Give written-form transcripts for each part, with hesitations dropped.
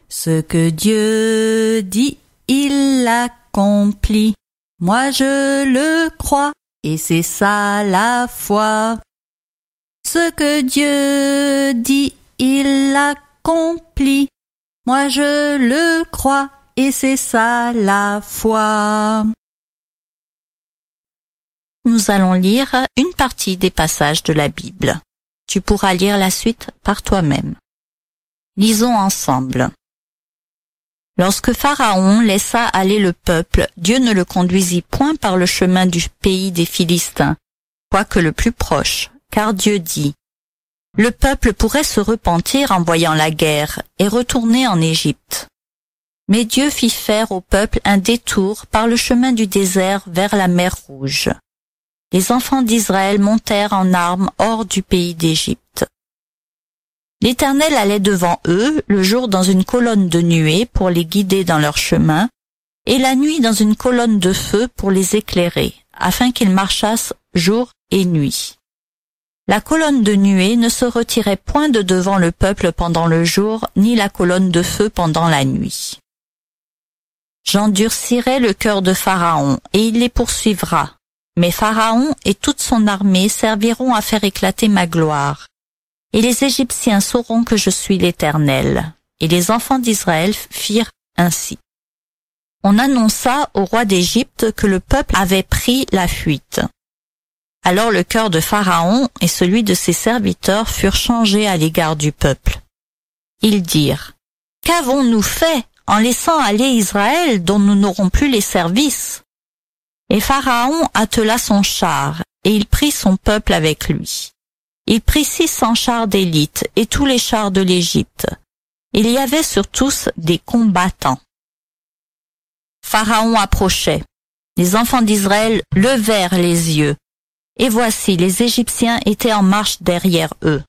Ce que Dieu dit, il l'accomplit. Moi je le crois, et c'est ça la foi. Ce que Dieu dit, il l'accomplit. Moi je le crois, et c'est ça la foi. Nous allons lire une partie des passages de la Bible. Tu pourras lire la suite par toi-même. Lisons ensemble. Lorsque Pharaon laissa aller le peuple, Dieu ne le conduisit point par le chemin du pays des Philistins, quoique le plus proche, car Dieu dit: le peuple pourrait se repentir en voyant la guerre et retourner en Égypte. Mais Dieu fit faire au peuple un détour par le chemin du désert vers la mer Rouge. Les enfants d'Israël montèrent en armes hors du pays d'Égypte. L'Éternel allait devant eux le jour dans une colonne de nuée pour les guider dans leur chemin, et la nuit dans une colonne de feu pour les éclairer, afin qu'ils marchassent jour et nuit. La colonne de nuée ne se retirait point de devant le peuple pendant le jour, ni la colonne de feu pendant la nuit. J'endurcirai le cœur de Pharaon, et il les poursuivra. Mais Pharaon et toute son armée serviront à faire éclater ma gloire. Et les Égyptiens sauront que je suis l'Éternel. Et les enfants d'Israël firent ainsi. On annonça au roi d'Égypte que le peuple avait pris la fuite. Alors le cœur de Pharaon et celui de ses serviteurs furent changés à l'égard du peuple. Ils dirent: qu'avons-nous fait en laissant aller Israël dont nous n'aurons plus les services? Et Pharaon attela son char, et il prit son peuple avec lui. Il prit 600 chars d'élite et tous les chars de l'Égypte. Il y avait sur tous des combattants. Pharaon approchait. Les enfants d'Israël levèrent les yeux. Et voici, les Égyptiens étaient en marche derrière eux.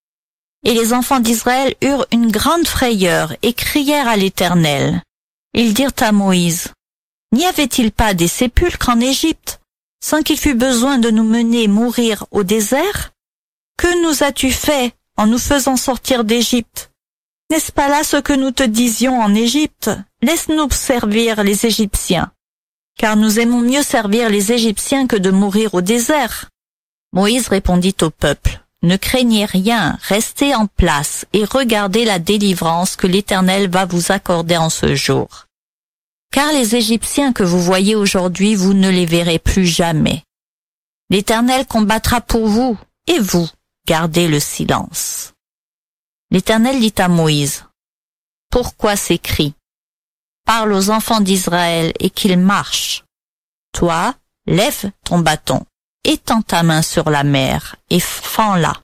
Et les enfants d'Israël eurent une grande frayeur et crièrent à l'Éternel. Ils dirent à Moïse: n'y avait-il pas des sépulcres en Égypte, sans qu'il fût besoin de nous mener mourir au désert? Que nous as-tu fait en nous faisant sortir d'Égypte? N'est-ce pas là ce que nous te disions en Égypte? Laisse-nous servir les Égyptiens, car nous aimons mieux servir les Égyptiens que de mourir au désert. Moïse répondit au peuple: ne craignez rien, restez en place et regardez la délivrance que l'Éternel va vous accorder en ce jour. Car les Égyptiens que vous voyez aujourd'hui, vous ne les verrez plus jamais. L'Éternel combattra pour vous, et vous, gardez le silence. L'Éternel dit à Moïse: pourquoi ces cris? Parle aux enfants d'Israël et qu'ils marchent. Toi, lève ton bâton, étends ta main sur la mer et fends-la.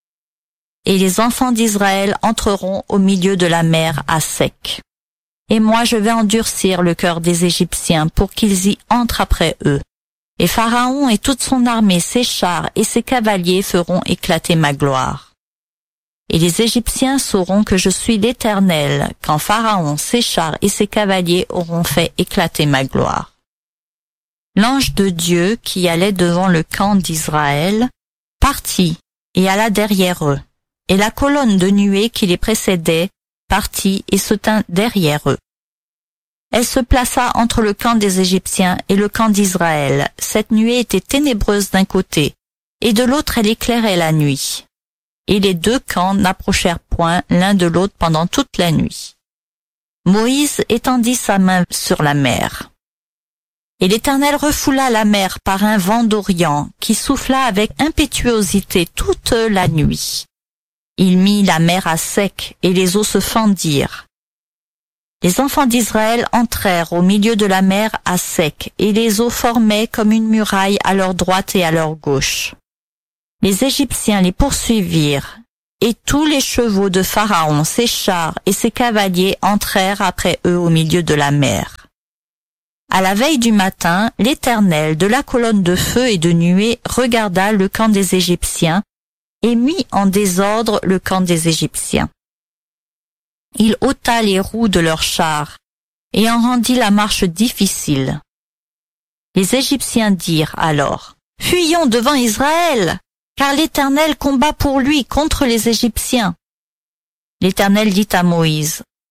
Et les enfants d'Israël entreront au milieu de la mer à sec. Et moi je vais endurcir le cœur des Égyptiens pour qu'ils y entrent après eux. Et Pharaon et toute son armée, ses chars et ses cavaliers feront éclater ma gloire. Et les Égyptiens sauront que je suis l'Éternel, quand Pharaon, ses chars et ses cavaliers auront fait éclater ma gloire. L'ange de Dieu qui allait devant le camp d'Israël partit et alla derrière eux. Et la colonne de nuée qui les précédait partit et se tint derrière eux. Elle se plaça entre le camp des Égyptiens et le camp d'Israël. Cette nuée était ténébreuse d'un côté, et de l'autre elle éclairait la nuit. Et les deux camps n'approchèrent point l'un de l'autre pendant toute la nuit. Moïse étendit sa main sur la mer. Et l'Éternel refoula la mer par un vent d'Orient qui souffla avec impétuosité toute la nuit. Il mit la mer à sec et les eaux se fendirent. Les enfants d'Israël entrèrent au milieu de la mer à sec et les eaux formaient comme une muraille à leur droite et à leur gauche. Les Égyptiens les poursuivirent et tous les chevaux de Pharaon, ses chars et ses cavaliers entrèrent après eux au milieu de la mer. À la veille du matin, l'Éternel de la colonne de feu et de nuée regarda le camp des Égyptiens et mit en désordre le camp des Égyptiens. Il ôta les roues de leurs chars et en rendit la marche difficile. Les Égyptiens dirent alors: « Fuyons devant Israël, car l'Éternel combat pour lui contre les Égyptiens. » L'Éternel dit à Moïse: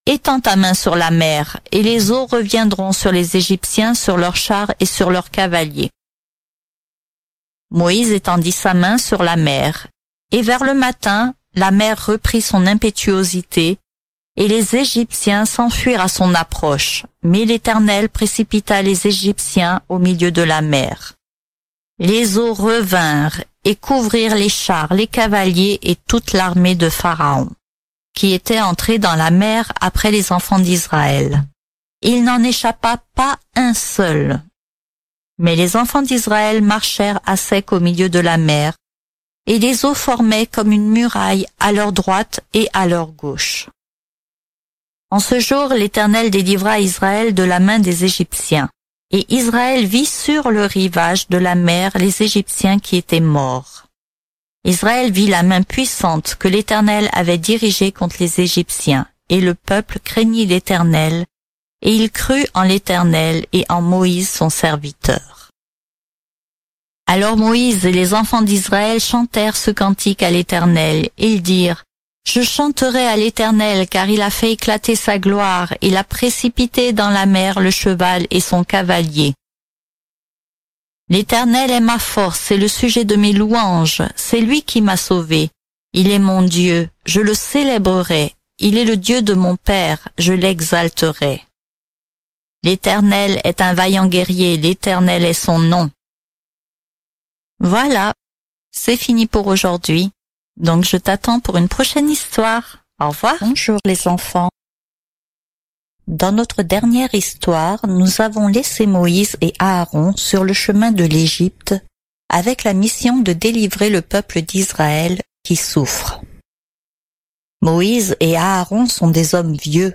étends ta main sur la mer, et les eaux reviendront sur les Égyptiens, sur leurs chars et sur leurs cavaliers. Moïse étendit sa main sur la mer, et vers le matin, la mer reprit son impétuosité, et les Égyptiens s'enfuirent à son approche, mais l'Éternel précipita les Égyptiens au milieu de la mer. Les eaux revinrent et couvrirent les chars, les cavaliers et toute l'armée de Pharaon, qui était entrée dans la mer après les enfants d'Israël. Il n'en échappa pas un seul. Mais les enfants d'Israël marchèrent à sec au milieu de la mer, et les eaux formaient comme une muraille à leur droite et à leur gauche. En ce jour, l'Éternel délivra Israël de la main des Égyptiens, et Israël vit sur le rivage de la mer les Égyptiens qui étaient morts. Israël vit la main puissante que l'Éternel avait dirigée contre les Égyptiens, et le peuple craignit l'Éternel, et il crut en l'Éternel et en Moïse son serviteur. Alors Moïse et les enfants d'Israël chantèrent ce cantique à l'Éternel, et ils dirent: Je chanterai à l'Éternel, car il a fait éclater sa gloire, il a précipité dans la mer le cheval et son cavalier. L'Éternel est ma force, c'est le sujet de mes louanges, c'est lui qui m'a sauvé. Il est mon Dieu, je le célébrerai, il est le Dieu de mon Père, je l'exalterai. L'Éternel est un vaillant guerrier, l'Éternel est son nom. Voilà, c'est fini pour aujourd'hui. Donc je t'attends pour une prochaine histoire. Au revoir. Bonjour les enfants. Dans notre dernière histoire, nous avons laissé Moïse et Aaron sur le chemin de l'Égypte avec la mission de délivrer le peuple d'Israël qui souffre. Moïse et Aaron sont des hommes vieux,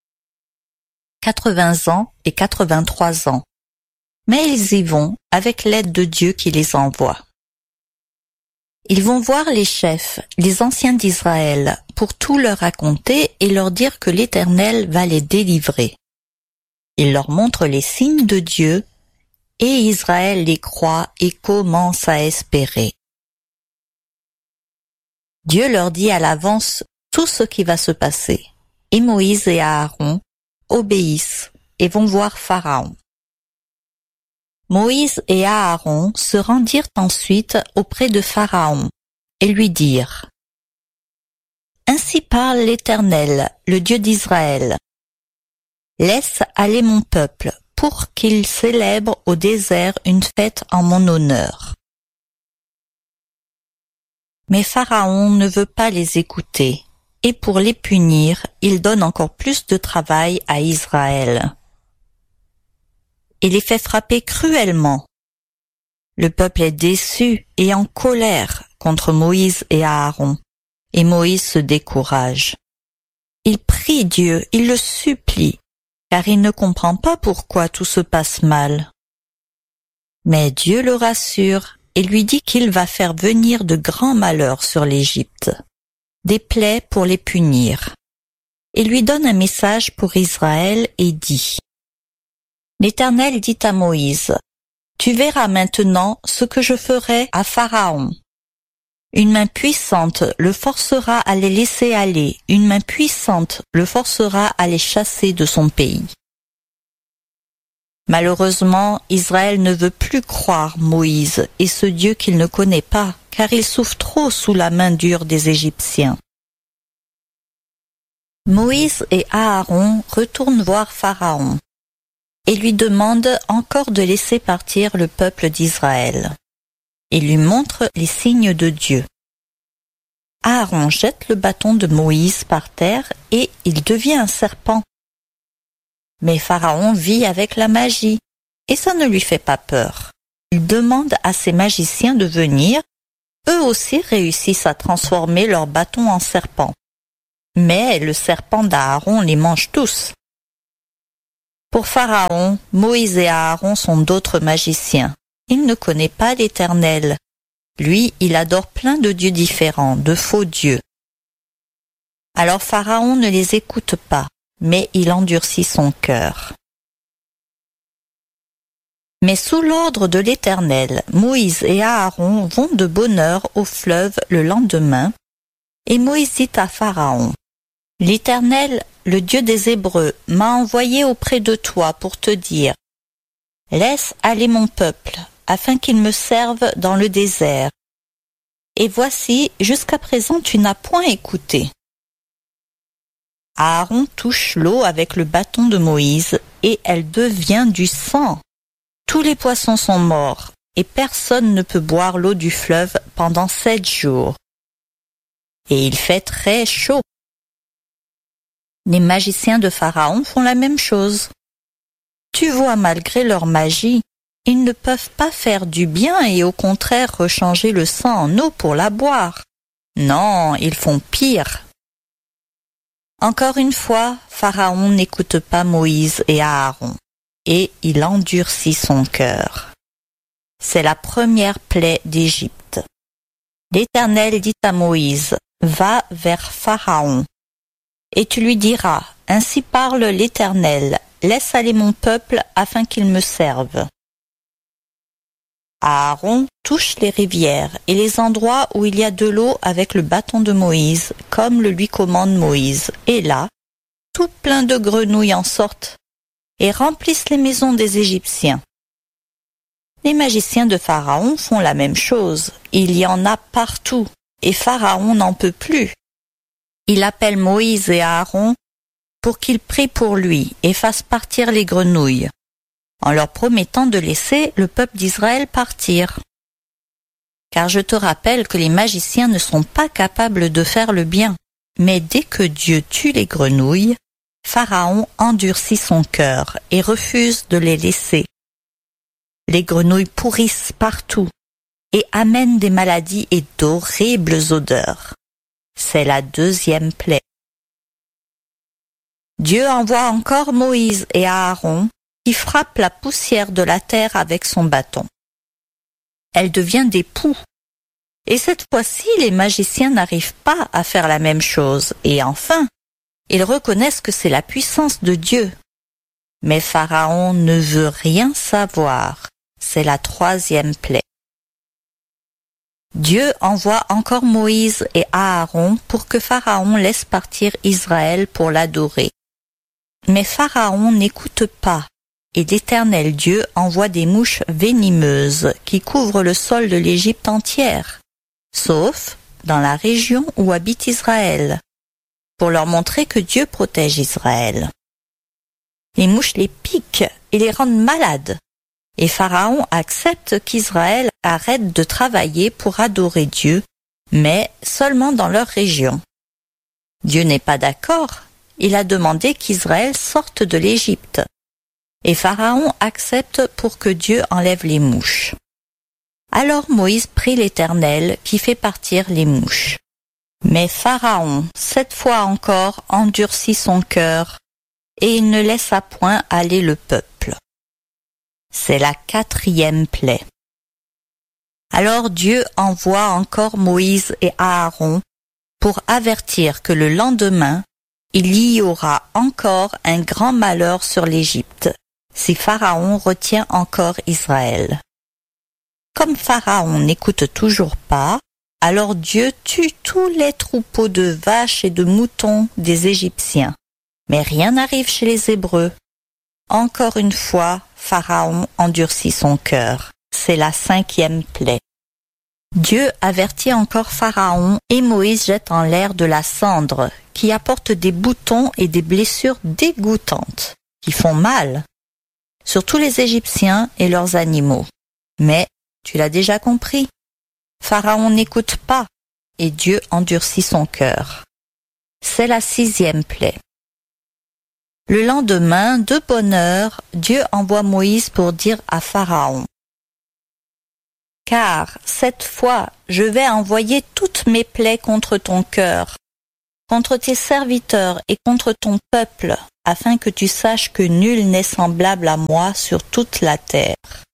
80 ans et 83 ans, mais ils y vont avec l'aide de Dieu qui les envoie. Ils vont voir les chefs, les anciens d'Israël, pour tout leur raconter et leur dire que l'Éternel va les délivrer. Ils leur montrent les signes de Dieu, et Israël les croit et commence à espérer. Dieu leur dit à l'avance tout ce qui va se passer, et Moïse et Aaron obéissent et vont voir Pharaon. Moïse et Aaron se rendirent ensuite auprès de Pharaon et lui dirent: Ainsi parle l'Éternel, le Dieu d'Israël. Laisse aller mon peuple pour qu'il célèbre au désert une fête en mon honneur. Mais Pharaon ne veut pas les écouter, et pour les punir, il donne encore plus de travail à Israël. Il les fait frapper cruellement. Le peuple est déçu et en colère contre Moïse et Aaron, et Moïse se décourage. Il prie Dieu, il le supplie, car il ne comprend pas pourquoi tout se passe mal. Mais Dieu le rassure et lui dit qu'il va faire venir de grands malheurs sur l'Égypte, des plaies pour les punir. Il lui donne un message pour Israël et dit: L'Éternel dit à Moïse: Tu verras maintenant ce que je ferai à Pharaon. Une main puissante le forcera à les laisser aller, une main puissante le forcera à les chasser de son pays. Malheureusement, Israël ne veut plus croire Moïse et ce Dieu qu'il ne connaît pas, car il souffre trop sous la main dure des Égyptiens. Moïse et Aaron retournent voir Pharaon et lui demandent encore de laisser partir le peuple d'Israël. Il lui montre les signes de Dieu. Aaron jette le bâton de Moïse par terre et il devient un serpent. Mais Pharaon vit avec la magie et ça ne lui fait pas peur. Il demande à ses magiciens de venir. Eux aussi réussissent à transformer leur bâton en serpent. Mais le serpent d'Aaron les mange tous. Pour Pharaon, Moïse et Aaron sont d'autres magiciens. Il ne connaît pas l'Éternel. Lui, il adore plein de dieux différents, de faux dieux. Alors Pharaon ne les écoute pas, mais il endurcit son cœur. Mais sous l'ordre de l'Éternel, Moïse et Aaron vont de bonne heure au fleuve le lendemain, et Moïse dit à Pharaon: L'Éternel, le Dieu des Hébreux, m'a envoyé auprès de toi pour te dire: laisse aller mon peuple, afin qu'il me serve dans le désert. Et voici, jusqu'à présent tu n'as point écouté. Aaron touche l'eau avec le bâton de Moïse, et elle devient du sang. Tous les poissons sont morts, et personne ne peut boire l'eau du fleuve pendant 7 jours. Et il fait très chaud. Les magiciens de Pharaon font la même chose. Tu vois, malgré leur magie, ils ne peuvent pas faire du bien et au contraire rechanger le sang en eau pour la boire. Non, ils font pire. Encore une fois, Pharaon n'écoute pas Moïse et Aaron, et il endurcit son cœur. C'est la première plaie d'Égypte. L'Éternel dit à Moïse: va vers Pharaon, et tu lui diras: ainsi parle l'Éternel, laisse aller mon peuple afin qu'il me serve. Aaron touche les rivières et les endroits où il y a de l'eau avec le bâton de Moïse, comme le lui commande Moïse, et là, tout plein de grenouilles en sortent et remplissent les maisons des Égyptiens. Les magiciens de Pharaon font la même chose, il y en a partout, et Pharaon n'en peut plus. Il appelle Moïse et Aaron pour qu'ils prient pour lui et fassent partir les grenouilles, en leur promettant de laisser le peuple d'Israël partir. Car je te rappelle que les magiciens ne sont pas capables de faire le bien, mais dès que Dieu tue les grenouilles, Pharaon endurcit son cœur et refuse de les laisser. Les grenouilles pourrissent partout et amènent des maladies et d'horribles odeurs. C'est la deuxième plaie. Dieu envoie encore Moïse et Aaron qui frappe la poussière de la terre avec son bâton. Elle devient des poux. Et cette fois-ci, les magiciens n'arrivent pas à faire la même chose. Et enfin, ils reconnaissent que c'est la puissance de Dieu. Mais Pharaon ne veut rien savoir. C'est la troisième plaie. Dieu envoie encore Moïse et Aaron pour que Pharaon laisse partir Israël pour l'adorer. Mais Pharaon n'écoute pas. Et l'Éternel Dieu envoie des mouches venimeuses qui couvrent le sol de l'Égypte entière, sauf dans la région où habite Israël, pour leur montrer que Dieu protège Israël. Les mouches les piquent et les rendent malades, et Pharaon accepte qu'Israël arrête de travailler pour adorer Dieu, mais seulement dans leur région. Dieu n'est pas d'accord, il a demandé qu'Israël sorte de l'Égypte. Et Pharaon accepte pour que Dieu enlève les mouches. Alors Moïse prie l'Éternel qui fait partir les mouches. Mais Pharaon, cette fois encore, endurcit son cœur et il ne laissa point aller le peuple. C'est la quatrième plaie. Alors Dieu envoie encore Moïse et Aaron pour avertir que le lendemain, il y aura encore un grand malheur sur l'Égypte, si Pharaon retient encore Israël. Comme Pharaon n'écoute toujours pas, alors Dieu tue tous les troupeaux de vaches et de moutons des Égyptiens. Mais rien n'arrive chez les Hébreux. Encore une fois, Pharaon endurcit son cœur. C'est la cinquième plaie. Dieu avertit encore Pharaon et Moïse jette en l'air de la cendre qui apporte des boutons et des blessures dégoûtantes qui font mal sur tous les Égyptiens et leurs animaux. Mais, tu l'as déjà compris, Pharaon n'écoute pas et Dieu endurcit son cœur. C'est la sixième plaie. Le lendemain, de bonne heure, Dieu envoie Moïse pour dire à Pharaon: car cette fois, je vais envoyer toutes mes plaies contre ton cœur, contre tes serviteurs et contre ton peuple, afin que tu saches que nul n'est semblable à moi sur toute la terre.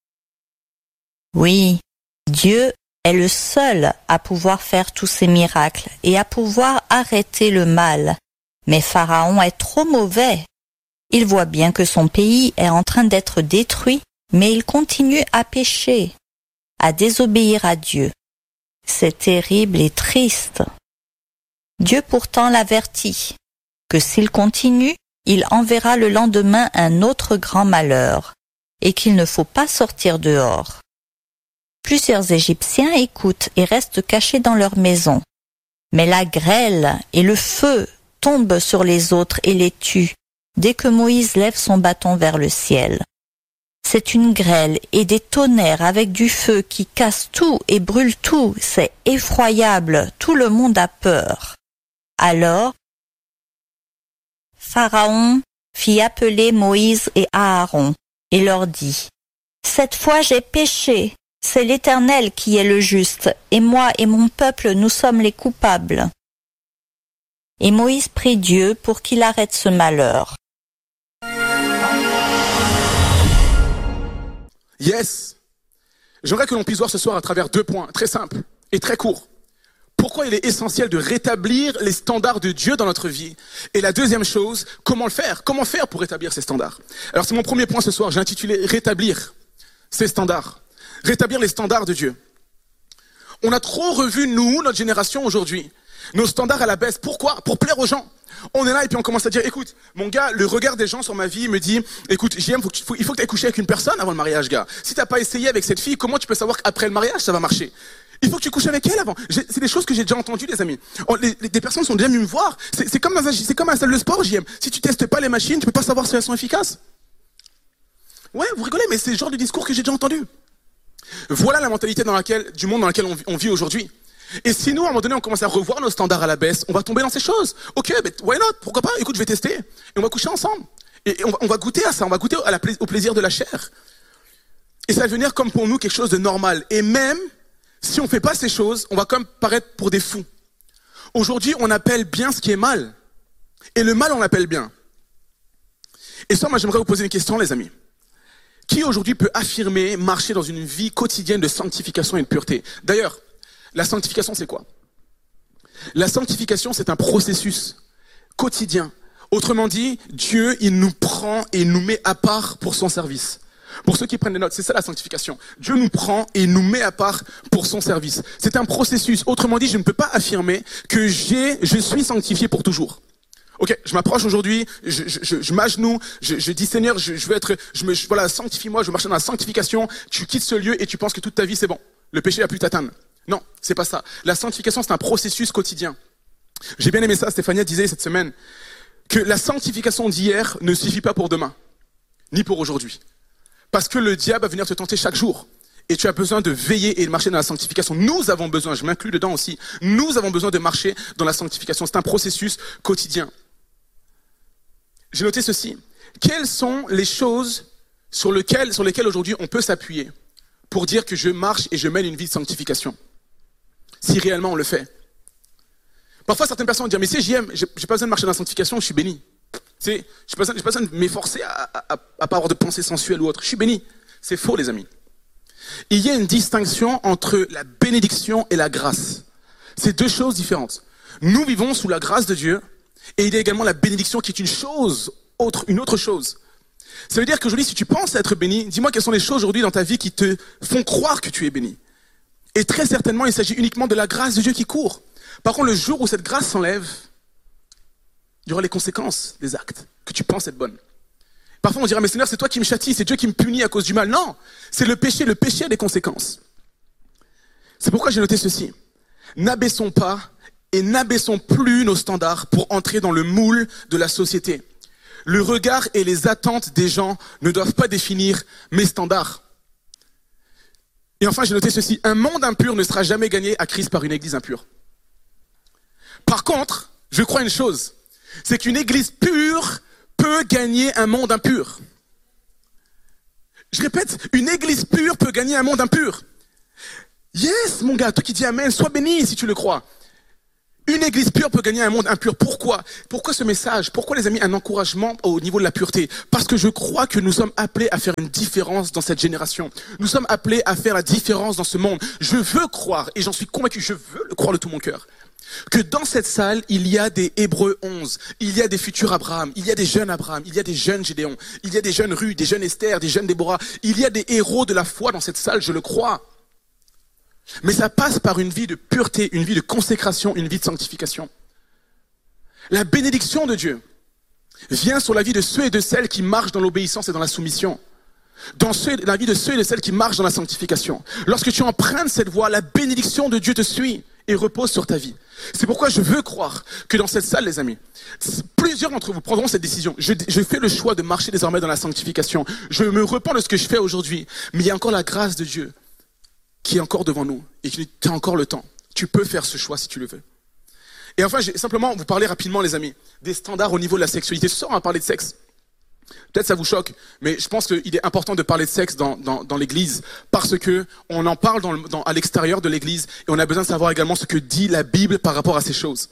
Oui, Dieu est le seul à pouvoir faire tous ces miracles et à pouvoir arrêter le mal. Mais Pharaon est trop mauvais. Il voit bien que son pays est en train d'être détruit, mais il continue à pécher, à désobéir à Dieu. C'est terrible et triste. Dieu pourtant l'avertit. que s'il continue, il enverra le lendemain un autre grand malheur, et qu'il ne faut pas sortir dehors. Plusieurs Égyptiens écoutent et restent cachés dans leur maison. Mais la grêle et le feu tombent sur les autres et les tuent, dès que Moïse lève son bâton vers le ciel. C'est une grêle et des tonnerres avec du feu qui cassent tout et brûlent tout. C'est effroyable, tout le monde a peur. Alors, Pharaon fit appeler Moïse et Aaron et leur dit : « Cette fois j'ai péché, c'est l'Éternel qui est le juste, et moi et mon peuple nous sommes les coupables. » Et Moïse prie Dieu pour qu'il arrête ce malheur. Yes. J'aimerais que l'on puisse voir ce soir à travers 2 points très simples et très courts. Pourquoi il est essentiel de rétablir les standards de Dieu dans notre vie. Et la deuxième chose, comment le faire? Comment faire pour rétablir ces standards? Alors c'est mon premier point ce soir, j'ai intitulé « Rétablir ces standards ». Rétablir les standards de Dieu. On a trop revu, nous, notre génération aujourd'hui, nos standards à la baisse. Pourquoi? Pour plaire aux gens. On est là et puis on commence à dire, écoute, mon gars, le regard des gens sur ma vie me dit, écoute, JM, il faut que tu aies couché avec une personne avant le mariage, gars. Si t'as pas essayé avec cette fille, comment tu peux savoir qu'après le mariage, ça va marcher? Il faut que tu couches avec elle avant. C'est des choses que j'ai déjà entendues, les amis. Des personnes sont déjà venues me voir. C'est comme dans un salle de sport, JM. Si tu testes pas les machines, tu peux pas savoir si elles sont efficaces. Ouais, vous rigolez, mais c'est le genre de discours que j'ai déjà entendu. Voilà la mentalité du monde dans lequel on vit aujourd'hui. Et si nous, à un moment donné, on commence à revoir nos standards à la baisse, on va tomber dans ces choses. Ok, but why not? Pourquoi pas? Écoute, je vais tester. Et on va coucher ensemble. Et on va goûter à ça, on va goûter au plaisir de la chair. Et ça va devenir comme pour nous quelque chose de normal. Et même si on fait pas ces choses, on va comme paraître pour des fous. Aujourd'hui, on appelle bien ce qui est mal. Et le mal, on l'appelle bien. Et ça, moi, j'aimerais vous poser une question, les amis. Qui aujourd'hui peut affirmer marcher dans une vie quotidienne de sanctification et de pureté? D'ailleurs, la sanctification, c'est quoi? La sanctification, c'est un processus quotidien. Autrement dit, Dieu, il nous prend et nous met à part pour son service. Pour ceux qui prennent des notes, c'est ça la sanctification. Dieu nous prend et nous met à part pour son service. C'est un processus. Autrement dit, je ne peux pas affirmer que je suis sanctifié pour toujours. Ok, je m'approche aujourd'hui, je m'agenouille, je dis Seigneur, voilà, sanctifie-moi, je marche dans la sanctification. Tu quittes ce lieu et tu penses que toute ta vie c'est bon. Le péché n'a plus t'atteindre. Non, c'est pas ça. La sanctification, c'est un processus quotidien. J'ai bien aimé ça, Stéphania disait cette semaine, que la sanctification d'hier ne suffit pas pour demain, ni pour aujourd'hui. Parce que le diable va venir te tenter chaque jour. Et tu as besoin de veiller et de marcher dans la sanctification. Nous avons besoin, je m'inclus dedans aussi, nous avons besoin de marcher dans la sanctification. C'est un processus quotidien. J'ai noté ceci. Quelles sont les choses sur lesquelles aujourd'hui on peut s'appuyer pour dire que je marche et je mène une vie de sanctification? Si réellement on le fait. Parfois certaines personnes vont dire, mais si j'ai pas besoin de marcher dans la sanctification, je suis béni. J'ai pas besoin de m'efforcer à pas avoir de pensée sensuelle ou autre. Je suis béni. C'est faux, les amis. Il y a une distinction entre la bénédiction et la grâce. C'est deux choses différentes. Nous vivons sous la grâce de Dieu. Et il y a également la bénédiction qui est une autre chose. Ça veut dire qu'aujourd'hui, si tu penses être béni, dis-moi quelles sont les choses aujourd'hui dans ta vie qui te font croire que tu es béni. Et très certainement, il s'agit uniquement de la grâce de Dieu qui court. Par contre, le jour où cette grâce s'enlève, il y aura les conséquences des actes que tu penses être bonnes. Parfois, on dira, mais Seigneur, c'est toi qui me châtie, c'est Dieu qui me punit à cause du mal. Non, c'est le péché a des conséquences. C'est pourquoi j'ai noté ceci. N'abaissons pas et n'abaissons plus nos standards pour entrer dans le moule de la société. Le regard et les attentes des gens ne doivent pas définir mes standards. Et enfin, j'ai noté ceci. Un monde impur ne sera jamais gagné à Christ par une église impure. Par contre, je crois une chose. C'est qu'une église pure peut gagner un monde impur. Je répète, une église pure peut gagner un monde impur. Yes, mon gars, toi qui dis amen, sois béni si tu le crois. Une église pure peut gagner un monde impur. Pourquoi? Pourquoi ce message? Pourquoi, les amis, un encouragement au niveau de la pureté? Parce que je crois que nous sommes appelés à faire une différence dans cette génération. Nous sommes appelés à faire la différence dans ce monde. Je veux croire, et j'en suis convaincu, je veux le croire de tout mon cœur, que dans cette salle, il y a des Hébreux 11, il y a des futurs Abraham, il y a des jeunes Abraham, il y a des jeunes Gédéon, il y a des jeunes Ruth, des jeunes Esther, des jeunes Déborah. Il y a des héros de la foi dans cette salle, je le crois. Mais ça passe par une vie de pureté, une vie de consécration, une vie de sanctification. La bénédiction de Dieu vient sur la vie de ceux et de celles qui marchent dans l'obéissance et dans la soumission. Dans la vie de ceux et de celles qui marchent dans la sanctification. Lorsque tu empruntes cette voie, la bénédiction de Dieu te suit et repose sur ta vie. C'est pourquoi je veux croire que dans cette salle, les amis, plusieurs d'entre vous prendront cette décision. Je fais le choix de marcher désormais dans la sanctification. Je me repens de ce que je fais aujourd'hui. Mais il y a encore la grâce de Dieu qui est encore devant nous et qui tu as encore le temps. Tu peux faire ce choix si tu le veux. Et enfin, je vais simplement vous parler rapidement, les amis, des standards au niveau de la sexualité. Ce soir, on va parler de sexe. Peut-être ça vous choque, mais je pense qu'il est important de parler de sexe dans l'église parce que on en parle à l'extérieur de l'église et on a besoin de savoir également ce que dit la Bible par rapport à ces choses.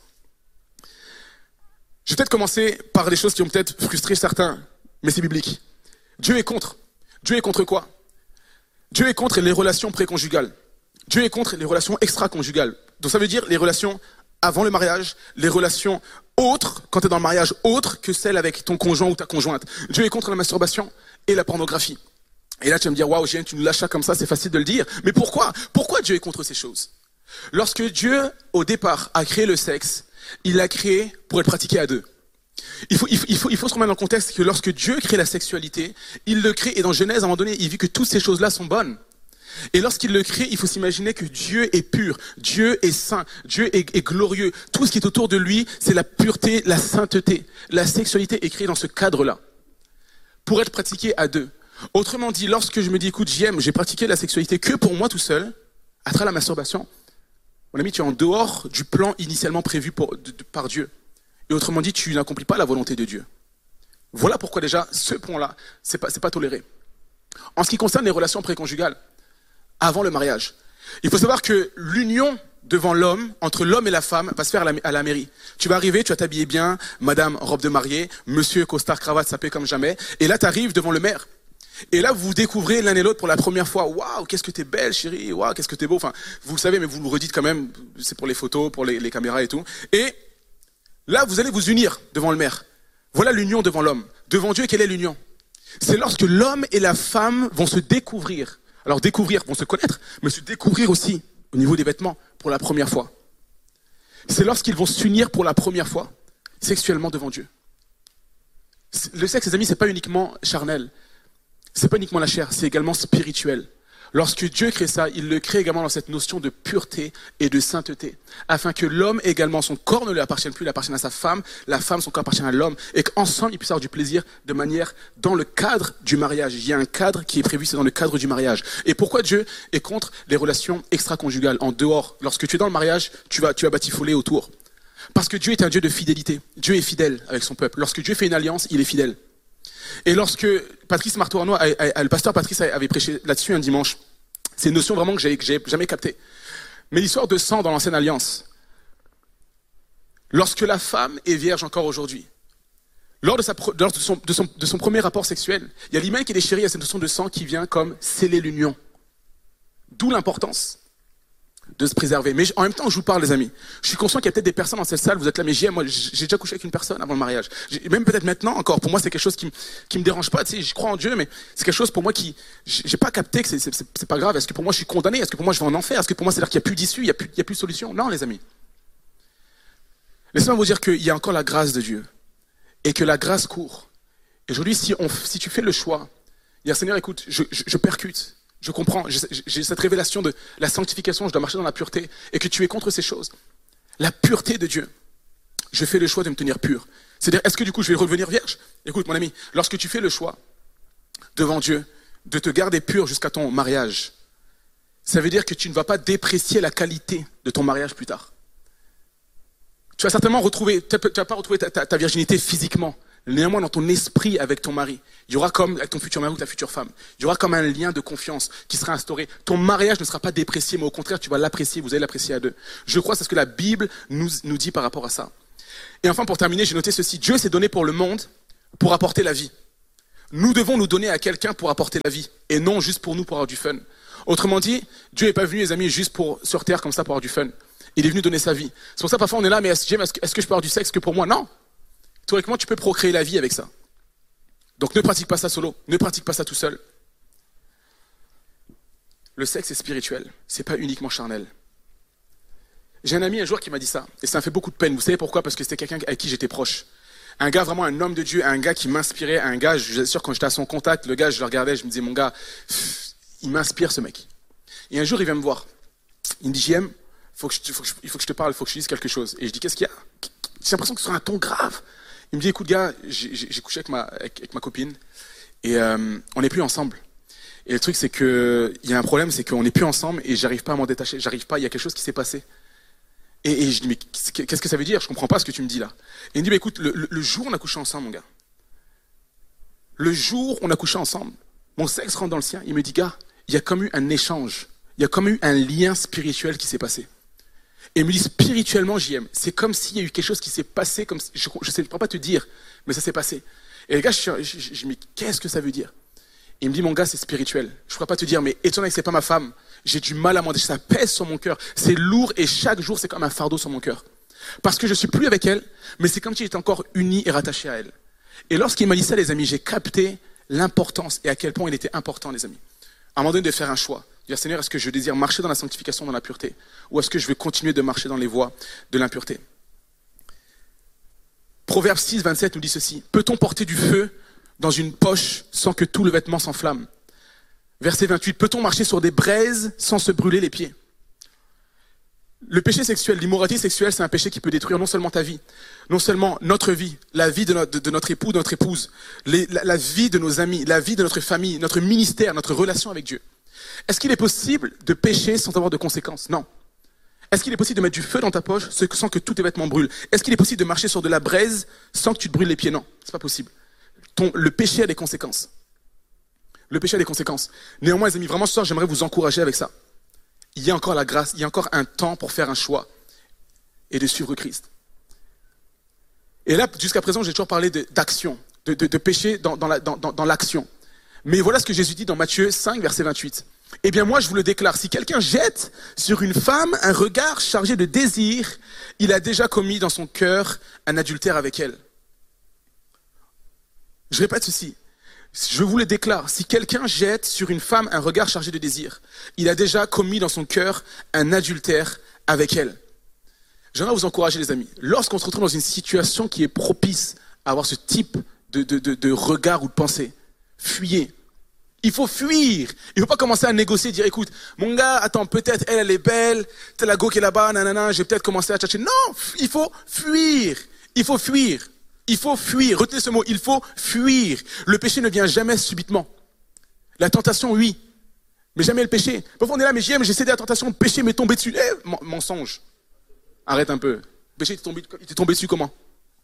Je vais peut-être commencer par des choses qui ont peut-être frustré certains, mais c'est biblique. Dieu est contre. Dieu est contre quoi? Dieu est contre les relations préconjugales. Dieu est contre les relations extra-conjugales. Donc ça veut dire les relations avant le mariage, les relations autres, quand tu es dans le mariage, autres que celles avec ton conjoint ou ta conjointe. Dieu est contre la masturbation et la pornographie. Et là, tu vas me dire, waouh, tu nous lâches ça comme ça, c'est facile de le dire. Mais pourquoi? Pourquoi Dieu est contre ces choses? Lorsque Dieu, au départ, a créé le sexe, il l'a créé pour être pratiqué à deux. Il faut se remettre dans le contexte que lorsque Dieu crée la sexualité, il le crée, et dans Genèse, à un moment donné, il vit que toutes ces choses-là sont bonnes. Et lorsqu'il le crée, il faut s'imaginer que Dieu est pur, Dieu est saint, Dieu est glorieux. Tout ce qui est autour de lui, c'est la pureté, la sainteté. La sexualité est créée dans ce cadre-là, pour être pratiquée à deux. Autrement dit, lorsque je me dis, écoute, j'ai pratiqué la sexualité que pour moi tout seul, à travers la masturbation, mon ami, tu es en dehors du plan initialement prévu par Dieu. Et autrement dit, tu n'accomplis pas la volonté de Dieu. Voilà pourquoi déjà, ce point-là, c'est pas toléré. En ce qui concerne les relations préconjugales, avant le mariage, il faut savoir que l'union devant l'homme, entre l'homme et la femme, va se faire à la mairie. Tu vas arriver, tu vas t'habiller bien, madame, robe de mariée, monsieur, costard, cravate, sapé comme jamais, et là, tu arrives devant le maire. Et là, vous découvrez l'un et l'autre pour la première fois. Waouh, qu'est-ce que t'es belle, chérie. Waouh, qu'est-ce que t'es beau. Enfin, vous le savez, mais vous le redites quand même. C'est pour les photos, pour les caméras et tout. Et là, vous allez vous unir devant le maire. Voilà l'union devant l'homme. Devant Dieu, quelle est l'union? C'est lorsque l'homme et la femme vont se découvrir. Alors découvrir, vont se connaître, mais se découvrir aussi au niveau des vêtements pour la première fois. C'est lorsqu'ils vont s'unir pour la première fois, sexuellement devant Dieu. Le sexe, les amis, c'est pas uniquement charnel. C'est pas uniquement la chair, c'est également spirituel. Lorsque Dieu crée ça, il le crée également dans cette notion de pureté et de sainteté, afin que l'homme également, son corps ne lui appartienne plus, il appartienne à sa femme, la femme, son corps appartient à l'homme, et qu'ensemble, ils puissent avoir du plaisir de manière dans le cadre du mariage. Il y a un cadre qui est prévu, c'est dans le cadre du mariage. Et pourquoi Dieu est contre les relations extra-conjugales, en dehors? Lorsque tu es dans le mariage, tu vas batifoler autour. Parce que Dieu est un Dieu de fidélité. Dieu est fidèle avec son peuple. Lorsque Dieu fait une alliance, il est fidèle. Et lorsque Patrice Martorano, le pasteur Patrice avait prêché là-dessus un dimanche, c'est une notion vraiment que j'ai jamais captée. Mais l'histoire de sang dans l'ancienne alliance. Lorsque la femme est vierge encore aujourd'hui, lors de son premier rapport sexuel, il y a l'hymen qui est déchiré, il y a cette notion de sang qui vient comme sceller l'union. D'où l'importance de se préserver. Mais en même temps, je vous parle, les amis. Je suis conscient qu'il y a peut-être des personnes dans cette salle, vous êtes là, mais moi, j'ai déjà couché avec une personne avant le mariage. Même peut-être maintenant encore. Pour moi, c'est quelque chose qui me dérange pas. Tu sais, je crois en Dieu, mais c'est quelque chose pour moi j'ai pas capté que c'est pas grave. Est-ce que pour moi, je suis condamné? Est-ce que pour moi, je vais en enfer? Est-ce que pour moi, c'est-à-dire qu'il n'y a plus d'issue? Il y a plus de solution? Non, les amis. Laissez-moi vous dire qu'il y a encore la grâce de Dieu. Et que la grâce court. Et aujourd'hui, si tu fais le choix, dire, Seigneur, écoute, je percute. Je comprends, j'ai cette révélation de la sanctification, je dois marcher dans la pureté, et que tu es contre ces choses. La pureté de Dieu. Je fais le choix de me tenir pur. C'est-à-dire, est-ce que du coup je vais redevenir vierge? Écoute mon ami, lorsque tu fais le choix devant Dieu de te garder pur jusqu'à ton mariage, ça veut dire que tu ne vas pas déprécier la qualité de ton mariage plus tard. Tu vas certainement vas pas retrouver ta virginité physiquement. Néanmoins, dans ton esprit avec ton mari, il y aura comme avec ton futur mari ou ta future femme, il y aura comme un lien de confiance qui sera instauré. Ton mariage ne sera pas déprécié, mais au contraire, tu vas l'apprécier, vous allez l'apprécier à deux. Je crois que c'est ce que la Bible nous dit par rapport à ça. Et enfin, pour terminer, j'ai noté ceci. Dieu s'est donné pour le monde pour apporter la vie. Nous devons nous donner à quelqu'un pour apporter la vie, et non juste pour nous, pour avoir du fun. Autrement dit, Dieu n'est pas venu, les amis, juste sur terre comme ça pour avoir du fun. Il est venu donner sa vie. C'est pour ça parfois on est là, mais est-ce que je peux avoir du sexe que pour moi? Non. Théoriquement, tu peux procréer la vie avec ça. Donc ne pratique pas ça solo, ne pratique pas ça tout seul. Le sexe est spirituel, c'est pas uniquement charnel. J'ai un ami un jour qui m'a dit ça, et ça m'a fait beaucoup de peine. Vous savez pourquoi? Parce que c'était quelqu'un avec qui j'étais proche. Un gars, vraiment un homme de Dieu, un gars qui m'inspirait, un gars, je vous assure, quand j'étais à son contact, le gars, je le regardais, je me disais, mon gars, il m'inspire ce mec. Et un jour, il vient me voir. Il me dit, JM, il faut que je te parle, il faut que je te dise quelque chose. Et je dis, qu'est-ce qu'il y a? J'ai l'impression que c'est sur un ton grave. Il me dit, écoute gars, j'ai couché avec ma copine, et on n'est plus ensemble. Et le truc, c'est que il y a un problème, c'est qu'on n'est plus ensemble, et j'arrive pas à m'en détacher, j'arrive pas, il y a quelque chose qui s'est passé. Et je dis, mais qu'est-ce que ça veut dire? Je comprends pas ce que tu me dis là. Et il me dit, bah, écoute, le jour où on a couché ensemble, mon gars, le jour où on a couché ensemble, mon sexe rentre dans le sien, il me dit, gars, il y a comme eu un échange, il y a comme eu un lien spirituel qui s'est passé. Et il me dit, spirituellement, JM, c'est comme s'il y a eu quelque chose qui s'est passé, comme si, je ne sais pas te dire, mais ça s'est passé. Et le gars, je me dis, qu'est-ce que ça veut dire? Il me dit, mon gars, c'est spirituel. Je ne pourrais pas te dire, mais étant donné que c'est pas ma femme, j'ai du mal à m'en détacher. Ça pèse sur mon cœur. C'est lourd et chaque jour, c'est comme un fardeau sur mon cœur. Parce que je suis plus avec elle, mais c'est comme si j'étais encore uni et rattaché à elle. Et lorsqu'il m'a dit ça, les amis, j'ai capté l'importance et à quel point il était important, les amis. À un moment donné, de faire un choix. Dire, Seigneur, est-ce que je désire marcher dans la sanctification, dans la pureté? Ou est-ce que je vais continuer de marcher dans les voies de l'impureté? Proverbe 6, 27 nous dit ceci. Peut-on porter du feu dans une poche sans que tout le vêtement s'enflamme? Verset 28. Peut-on marcher sur des braises sans se brûler les pieds? Le péché sexuel, l'immoralité sexuelle, c'est un péché qui peut détruire non seulement ta vie, non seulement notre vie, la vie de notre époux, de notre épouse, la vie de nos amis, la vie de notre famille, notre ministère, notre relation avec Dieu. Est-ce qu'il est possible de pécher sans avoir de conséquences? Non. Est-ce qu'il est possible de mettre du feu dans ta poche sans que tous tes vêtements brûlent? Est-ce qu'il est possible de marcher sur de la braise sans que tu te brûles les pieds? Non, c'est pas possible. Le péché a des conséquences. Le péché a des conséquences. Néanmoins, les amis, vraiment ce soir, j'aimerais vous encourager avec ça. Il y a encore la grâce, il y a encore un temps pour faire un choix et de suivre Christ. Et là, jusqu'à présent, j'ai toujours parlé d'action, de péché dans l'action. Mais voilà ce que Jésus dit dans Matthieu 5, verset 28. Eh bien moi, je vous le déclare, si quelqu'un jette sur une femme un regard chargé de désir, il a déjà commis dans son cœur un adultère avec elle. Je répète ceci. Je vous le déclare, si quelqu'un jette sur une femme un regard chargé de désir, il a déjà commis dans son cœur un adultère avec elle. J'aimerais vous encourager, les amis. Lorsqu'on se retrouve dans une situation qui est propice à avoir ce type de regard ou de pensée, fuyez. Il faut fuir. Il ne faut pas commencer à négocier, dire, écoute, mon gars, attends, peut-être elle est belle, t'as la go qui est là-bas, nanana, je vais peut-être commencer à tchatcher. Non, il faut fuir. Il faut fuir. Il faut fuir. Retenez ce mot, il faut fuir. Le péché ne vient jamais subitement. La tentation, oui, mais jamais le péché. Parfois on est là, mais j'ai cédé à la tentation, le péché m'est tombé dessus. Mensonge. Arrête un peu. Le péché t'est tombé dessus comment?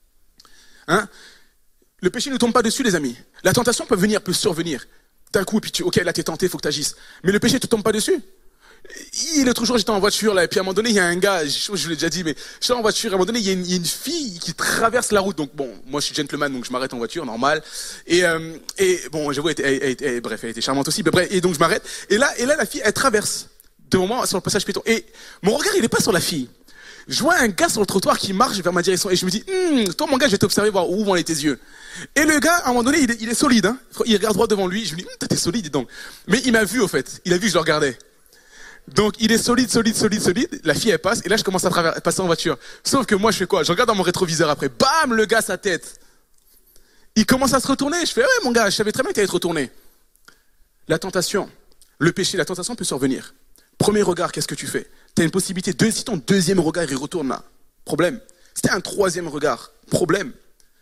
Hein? Le péché ne tombe pas dessus, les amis. La tentation peut survenir. D'un coup, et puis ok, là t'es tenté, il faut que tu agisses. Mais le péché ne te tombe pas dessus. L'autre jour, j'étais en voiture, là, et puis à un moment donné, il y a un gars, je l'ai déjà dit, mais j'étais en voiture, à un moment donné, il y a une fille qui traverse la route. Donc bon, moi je suis gentleman, donc je m'arrête en voiture, normal. Et bon, j'avoue, bref, elle était charmante aussi, mais bref, et donc je m'arrête. Et là, la fille, elle traverse devant moi sur le passage piéton. Et mon regard, il n'est pas sur la fille. Je vois un gars sur le trottoir qui marche vers ma direction, et je me dis, toi mon gars, je vais t'observer, voir où vont aller tes yeux. Et le gars, à un moment donné, il est solide, hein. Il regarde droit devant lui, je me dis, t'es solide, dis donc. Mais il m'a vu, au fait. Il a vu que je le regardais. Donc, il est solide. La fille, elle passe, et là, je commence à passer en voiture. Sauf que moi, je fais quoi? Je regarde dans mon rétroviseur après. Bam, le gars, sa tête. Il commence à se retourner. Je fais, ouais, mon gars, je savais très bien qu'il allait te retourner. La tentation, le péché, la tentation peut survenir. Premier regard, qu'est-ce que tu fais? Tu as une possibilité. Si ton deuxième regard, il retourne là. Problème. C'était un troisième regard. Problème.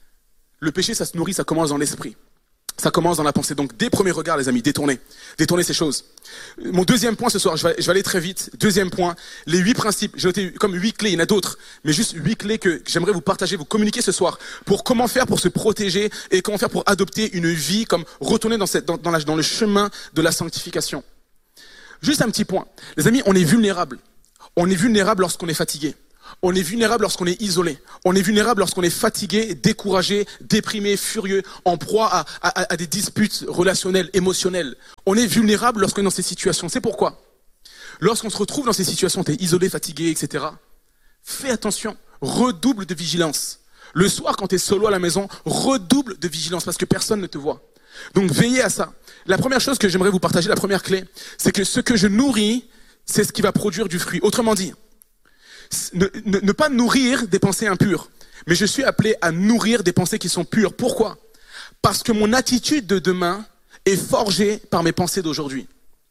Le péché, ça se nourrit, ça commence dans l'esprit. Ça commence dans la pensée. Donc, dès premiers regards, les amis, détournez ces choses. Mon deuxième point ce soir, je vais aller très vite. Deuxième point, les 8 principes. J'ai noté comme 8 clés, il y en a d'autres, mais juste 8 clés que j'aimerais vous partager, vous communiquer ce soir pour comment faire pour se protéger et comment faire pour adopter une vie comme retourner dans le chemin de la sanctification. Juste un petit point. Les amis, on est vulnérable. On est vulnérable lorsqu'on est fatigué. On est vulnérable lorsqu'on est isolé. On est vulnérable lorsqu'on est fatigué, découragé, déprimé, furieux, en proie à des disputes relationnelles, émotionnelles. On est vulnérable lorsqu'on est dans ces situations. C'est pourquoi, lorsqu'on se retrouve dans ces situations, tu es isolé, fatigué, etc., fais attention, redouble de vigilance. Le soir, quand tu es solo à la maison, redouble de vigilance parce que personne ne te voit. Donc veillez à ça. La première chose que j'aimerais vous partager, la première clé, c'est que ce que je nourris, c'est ce qui va produire du fruit. Autrement dit, ne pas nourrir des pensées impures, mais je suis appelé à nourrir des pensées qui sont pures. Pourquoi? Parce que mon attitude de demain est forgée par mes pensées d'aujourd'hui.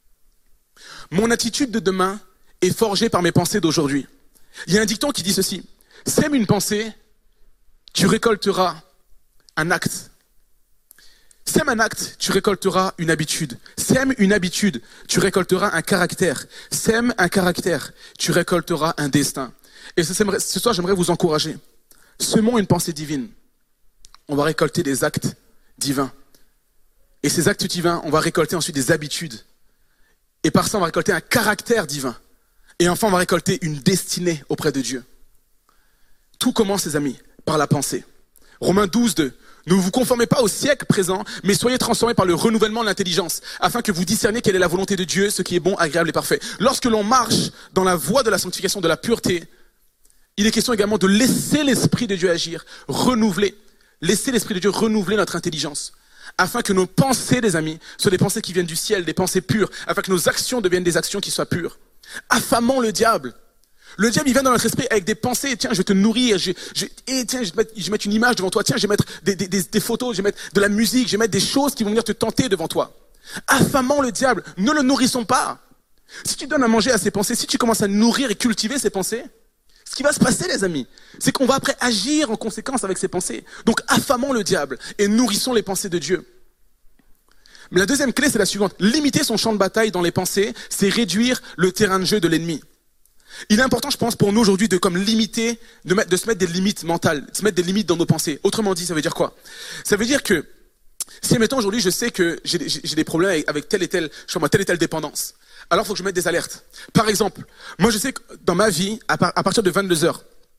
Mon attitude de demain est forgée par mes pensées d'aujourd'hui. Il y a un dicton qui dit ceci: sème une pensée, tu récolteras un acte. Sème un acte, tu récolteras une habitude. Sème une habitude, tu récolteras un caractère. Sème un caractère, tu récolteras un destin. Et ce soir, j'aimerais vous encourager. Semons une pensée divine. On va récolter des actes divins. Et ces actes divins, on va récolter ensuite des habitudes. Et par ça, on va récolter un caractère divin. Et enfin, on va récolter une destinée auprès de Dieu. Tout commence, les amis, par la pensée. Romains 12, 2. Ne vous conformez pas au siècle présent, mais soyez transformés par le renouvellement de l'intelligence, afin que vous discerniez quelle est la volonté de Dieu, ce qui est bon, agréable et parfait. Lorsque l'on marche dans la voie de la sanctification, de la pureté, il est question également de laisser l'Esprit de Dieu agir, renouveler. Laisser l'Esprit de Dieu renouveler notre intelligence, afin que nos pensées, les amis, soient des pensées qui viennent du ciel, des pensées pures, afin que nos actions deviennent des actions qui soient pures. Affamons le diable. Le diable, il vient dans notre esprit avec des pensées. Tiens, je vais te nourrir. Tiens, je vais mettre une image devant toi. Tiens, je vais mettre des photos. Je vais mettre de la musique. Je vais mettre des choses qui vont venir te tenter devant toi. Affamons le diable. Ne le nourrissons pas. Si tu donnes à manger à ses pensées, si tu commences à nourrir et cultiver ses pensées, ce qui va se passer, les amis, c'est qu'on va après agir en conséquence avec ses pensées. Donc, affamons le diable et nourrissons les pensées de Dieu. Mais la deuxième clé, c'est la suivante. Limiter son champ de bataille dans les pensées, c'est réduire le terrain de jeu de l'ennemi. Il est important, je pense, pour nous aujourd'hui de limiter, de se mettre des limites mentales, de se mettre des limites dans nos pensées. Autrement dit, ça veut dire quoi? Ça veut dire que si, mettons, aujourd'hui, je sais que j'ai des problèmes avec telle et telle dépendance, alors il faut que je mette des alertes. Par exemple, moi je sais que dans ma vie, à partir de 22h,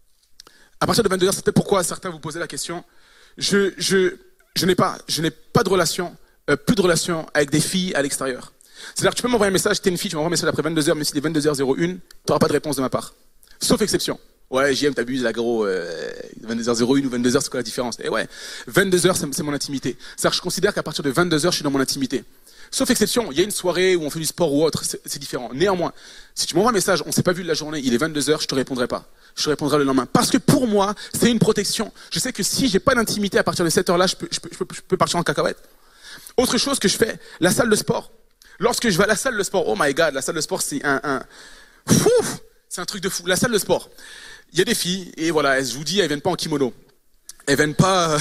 c'est peut-être pourquoi certains vous posaient la question, je n'ai pas de relation, plus de relation avec des filles à l'extérieur. C'est-à-dire que tu peux m'envoyer un message, t'es une fille, tu m'envoies un message après 22h, même s'il est 22h01, tu n'auras pas de réponse de ma part. Sauf exception. Ouais, JM, t'abuses, là, gros, 22h01 ou 22h, c'est quoi la différence? Et ouais, 22h, c'est mon intimité. C'est-à-dire que je considère qu'à partir de 22h, je suis dans mon intimité. Sauf exception, il y a une soirée où on fait du sport ou autre, c'est différent. Néanmoins, si tu m'envoies un message, on s'est pas vu de la journée, il est 22h, je te répondrai pas. Je te répondrai le lendemain. Parce que pour moi, c'est une protection. Je sais que si j'ai pas d'intimité à partir de cette heure-là, je peux partir en cacahuète. Autre chose que je fais, la salle de sport. Lorsque je vais à la salle de sport, oh my god, la salle de sport, c'est c'est un truc de fou. La salle de sport, il y a des filles, et voilà, je vous dis, elles viennent pas en kimono. Elles viennent pas,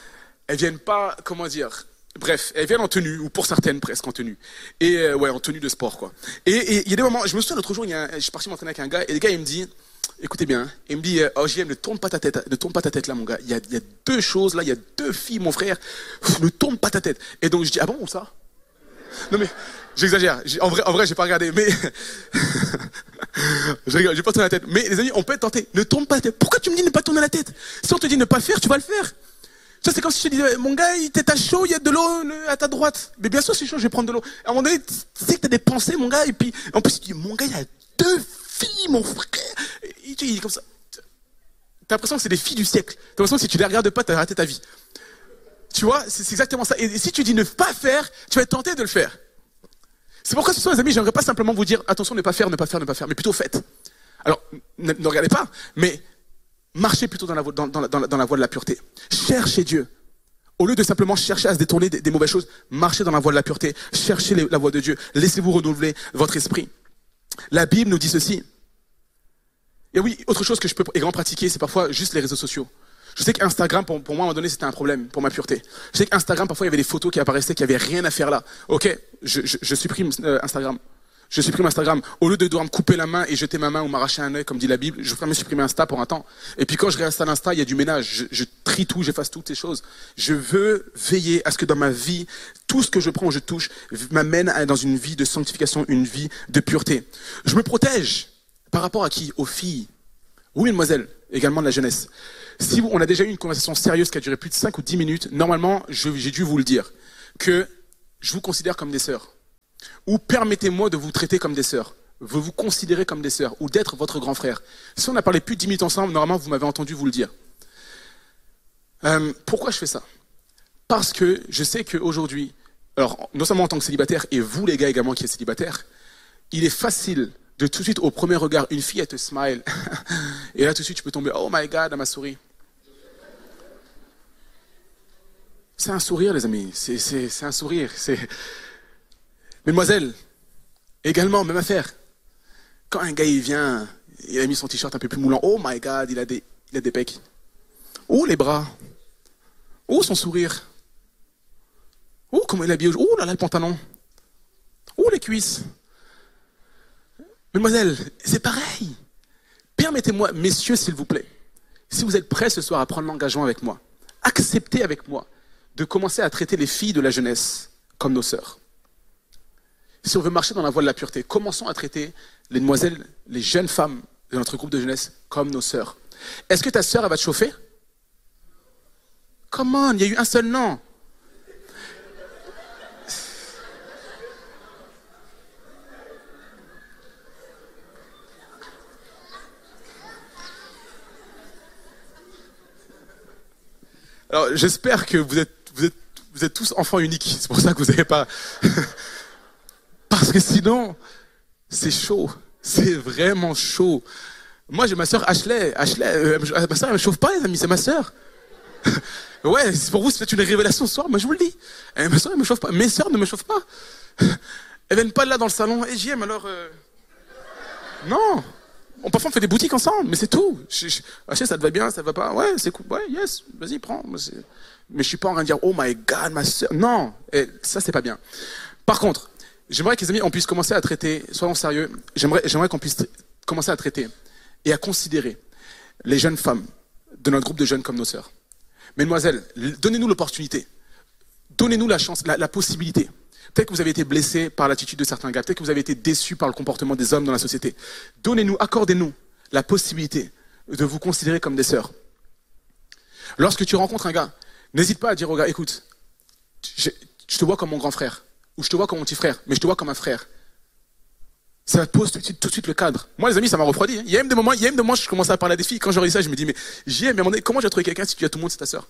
comment dire, bref, elles viennent en tenue, ou pour certaines presque en tenue. Et ouais, en tenue de sport, quoi. Et il y a des moments, je me souviens l'autre jour, je suis parti m'entraîner avec un gars, et le gars, il me dit, écoutez bien, hein, il me dit, oh JM, ne tourne pas ta tête là, mon gars. Il y a deux choses là, il y a deux filles, mon frère, ne tourne pas ta tête. Et donc je dis, ah bon, où ça? Non mais, j'exagère. En vrai, j'ai pas regardé, mais je rigole, j'ai pas tourné la tête. Mais les amis, on peut être tenté. Ne tourne pas la tête. Pourquoi tu me dis ne pas tourner la tête? Si on te dit ne pas faire, tu vas le faire. Ça, c'est comme si je te disais, mon gars, t'es à chaud, il y a de l'eau à ta droite. Mais bien sûr, c'est chaud, je vais prendre de l'eau. À un moment donné, tu sais que t'as des pensées, mon gars, et puis, en plus, tu dis, mon gars, il y a deux filles, mon frère. Et tu dis comme ça. T'as l'impression que c'est des filles du siècle. T'as l'impression que si tu les regardes pas, t'as raté ta vie. Tu vois, c'est exactement ça. Et si tu dis ne pas faire, tu vas être tenté de le faire. C'est pourquoi ce soir, les amis, j'aimerais pas simplement vous dire, attention, ne pas faire, mais plutôt faites. Alors, ne regardez pas, mais marchez plutôt dans la voie de la pureté. Cherchez Dieu. Au lieu de simplement chercher à se détourner des mauvaises choses, marchez dans la voie de la pureté. Cherchez la voie de Dieu. Laissez-vous renouveler votre esprit. La Bible nous dit ceci. Et oui, autre chose que je peux également pratiquer, c'est parfois juste les réseaux sociaux. Je sais qu'Instagram, pour moi, à un moment donné, c'était un problème pour ma pureté. Je sais qu'Instagram, parfois, il y avait des photos qui apparaissaient, qui n'avaient rien à faire là. Ok, je supprime Instagram. Je supprime Instagram. Au lieu de devoir me couper la main et jeter ma main ou m'arracher un œil, comme dit la Bible, je préfère me supprimer Insta pour un temps. Et puis quand je réinstalle Insta, il y a du ménage. Je trie tout, j'efface toutes ces choses. Je veux veiller à ce que dans ma vie, tout ce que je prends ou je touche, m'amène dans une vie de sanctification, une vie de pureté. Je me protège par rapport à qui? Aux filles. Oui, mademoiselle, également de la jeunesse. Si on a déjà eu une conversation sérieuse qui a duré plus de 5 ou 10 minutes, normalement, j'ai dû vous le dire, que je vous considère comme des sœurs. Ou permettez-moi de vous traiter comme des sœurs. Vous considérez comme des sœurs. Ou d'être votre grand frère. Si on a parlé plus de 10 minutes ensemble, normalement, vous m'avez entendu vous le dire. Pourquoi je fais ça? Parce que je sais qu'aujourd'hui, alors, non seulement en tant que célibataire, et vous les gars également qui êtes célibataires, il est facile de tout de suite, au premier regard, une fille, elle te smile. Et là, tout de suite, tu peux tomber, oh my God, elle m'a souri. C'est un sourire, les amis. C'est un sourire. Mesdemoiselles, également, même affaire. Quand un gars, il vient, il a mis son t-shirt un peu plus moulant, oh my God, il a des pecs. Oh, les bras. Oh, son sourire. Oh, comment il est habillé. Oh là là, le pantalon. Oh, les cuisses. Mesdemoiselles, c'est pareil. Permettez-moi, messieurs, s'il vous plaît, si vous êtes prêts ce soir à prendre l'engagement avec moi, acceptez avec moi de commencer à traiter les filles de la jeunesse comme nos sœurs. Si on veut marcher dans la voie de la pureté, commençons à traiter les demoiselles, les jeunes femmes de notre groupe de jeunesse comme nos sœurs. Est-ce que ta sœur, elle va te chauffer? Come on, il y a eu un seul non. Alors, j'espère que vous êtes tous enfants uniques. C'est pour ça que vous n'avez pas... Parce que sinon, c'est chaud. C'est vraiment chaud. Moi, j'ai ma sœur Ashley. Ma sœur, elle me chauffe pas, les amis, c'est ma sœur. Ouais, pour vous, c'est peut-être une révélation ce soir, moi je vous le dis. Ma sœur, elle me chauffe pas. Mes sœurs ne me chauffent pas. Elles viennent pas là dans le salon. Et j'y aime alors... Non. Parfois, on fait des boutiques ensemble, mais c'est tout. Ashley, ça te va bien, ça te va pas? Ouais, c'est cool. Ouais, yes, vas-y, prends. Mais je suis pas en train de dire, oh my God, ma sœur. Non, ça, c'est pas bien. Par contre, j'aimerais que les amis, on puisse commencer à traiter, soyons sérieux, j'aimerais qu'on puisse commencer à traiter et à considérer les jeunes femmes de notre groupe de jeunes comme nos sœurs. Mesdemoiselles, donnez-nous l'opportunité. Donnez-nous la chance, la possibilité. Peut-être que vous avez été blessés par l'attitude de certains gars. Peut-être que vous avez été déçus par le comportement des hommes dans la société. Donnez-nous, accordez-nous la possibilité de vous considérer comme des sœurs. Lorsque tu rencontres un gars, n'hésite pas à dire au gars, écoute, je te vois comme mon grand frère, ou je te vois comme mon petit frère, mais je te vois comme un frère. Ça pose tout de suite le cadre. Moi, les amis, ça m'a refroidi. Il y a même des moments, je commençais à parler à des filles. Quand j'aurais dit ça, je me dis, mais j'y ai, mais à un moment donné, comment j'ai trouvé quelqu'un si tu dis à tout le monde c'est ta sœur?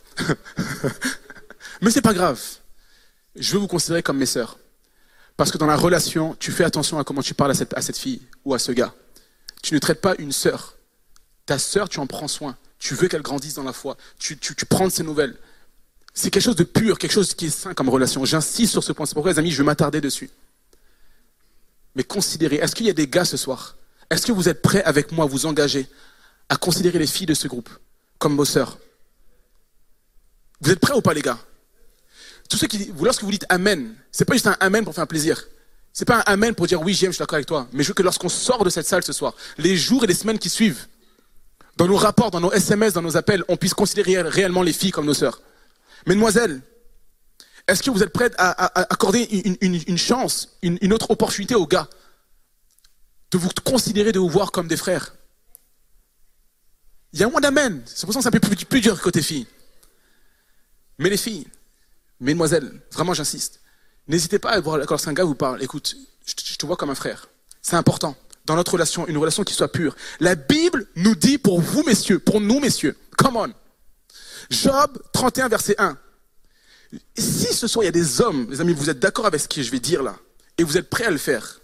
Mais c'est pas grave. Je veux vous considérer comme mes sœurs. Parce que dans la relation, tu fais attention à comment tu parles à cette fille ou à ce gars. Tu ne traites pas une sœur. Ta sœur, tu en prends soin. Tu veux qu'elle grandisse dans la foi. Tu prends de ses nouvelles. C'est quelque chose de pur, quelque chose qui est sain comme relation. J'insiste sur ce point. C'est pourquoi, les amis, je vais m'attarder dessus. Mais considérez, est-ce qu'il y a des gars ce soir? Est-ce que vous êtes prêts avec moi à vous engager à considérer les filles de ce groupe comme vos sœurs? Vous êtes prêts ou pas, les gars? Tous ceux qui, lorsque vous dites Amen, c'est pas juste un Amen pour faire un plaisir. C'est pas un Amen pour dire oui, j'aime, je suis d'accord avec toi. Mais je veux que lorsqu'on sort de cette salle ce soir, les jours et les semaines qui suivent, dans nos rapports, dans nos SMS, dans nos appels, on puisse considérer réellement les filles comme nos sœurs. Mesdemoiselles, est-ce que vous êtes prêtes à accorder une chance, une autre opportunité aux gars de vous considérer, de vous voir comme des frères? Il y a moins d'amen. C'est pour ça que c'est un peu plus dur côté filles. Mais les filles, mesdemoiselles, vraiment j'insiste, n'hésitez pas à voir lorsqu'un gars vous parle, écoute, je te vois comme un frère. C'est important. Dans notre relation, une relation qui soit pure. La Bible nous dit pour vous, messieurs, pour nous, messieurs, come on. Job 31, verset 1. Et si ce soir il y a des hommes, les amis, vous êtes d'accord avec ce que je vais dire là, et vous êtes prêts à le faire,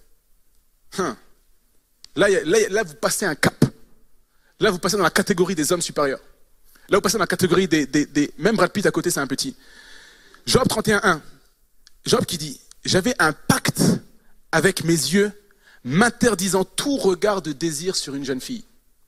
là, vous passez un cap. Là, vous passez dans la catégorie des hommes supérieurs. Là, vous passez dans la catégorie même Brad Pitt à côté, c'est un petit. Job 31, 1. Job qui dit, j'avais un pacte avec mes yeux, m'interdisant tout regard de désir sur une jeune fille.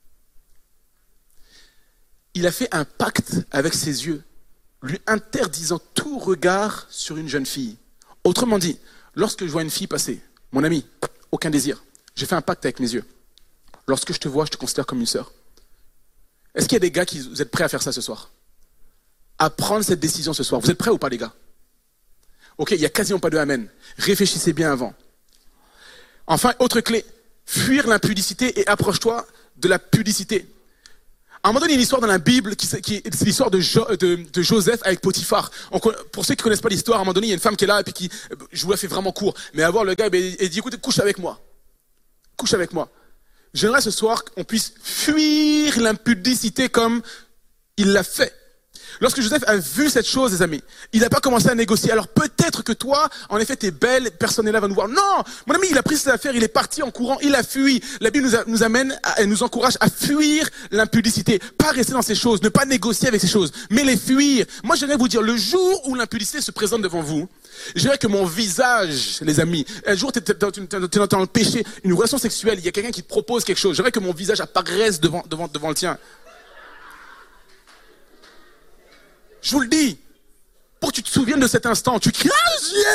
Il a fait un pacte avec ses yeux, lui interdisant tout regard sur une jeune fille. Autrement dit, lorsque je vois une fille passer, mon ami, aucun désir. J'ai fait un pacte avec mes yeux. Lorsque je te vois, je te considère comme une sœur. Est-ce qu'il y a des gars qui vous êtes prêts à faire ça ce soir? À prendre cette décision ce soir. Vous êtes prêts ou pas, les gars? Ok, il n'y a quasiment pas de amen. Réfléchissez bien avant. Enfin, autre clé, fuir l'impudicité et approche-toi de la pudicité. À un moment donné, il y a une histoire dans la Bible, c'est l'histoire de Joseph avec Potiphar. Pour ceux qui ne connaissent pas l'histoire, à un moment donné, il y a une femme qui est là, et puis je vous la fais vraiment court. Mais à voir le gars, il dit, écoute, couche avec moi. Couche avec moi. J'aimerais ce soir qu'on puisse fuir l'impudicité comme il l'a fait. Lorsque Joseph a vu cette chose, les amis, il n'a pas commencé à négocier. Alors peut-être que toi, en effet, t'es belle, personne n'est là, va nous voir. Non, mon ami, il a pris ses affaires, il est parti en courant, il a fui. La Bible nous amène, elle nous encourage à fuir l'impudicité. Pas rester dans ces choses, ne pas négocier avec ces choses, mais les fuir. Moi, j'aimerais vous dire, le jour où l'impudicité se présente devant vous, j'aimerais que mon visage, les amis, un jour, t'es dans le péché, une relation sexuelle, il y a quelqu'un qui te propose quelque chose, j'aimerais que mon visage apparaisse devant le tien. Je vous le dis, pour que tu te souviennes de cet instant, tu cries « Ah, j'aime !»